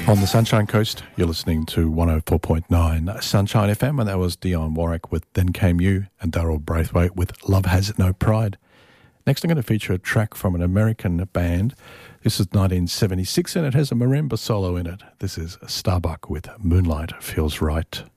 On the Sunshine Coast, you're listening to 104.9 Sunshine FM, and that was Dionne Warwick with Then Came You and Daryl Braithwaite with Love Has No Pride. Next, I'm going to feature a track from an American band. This is 1976, and it has a marimba solo in it. This is Starbuck with Moonlight Feels Right.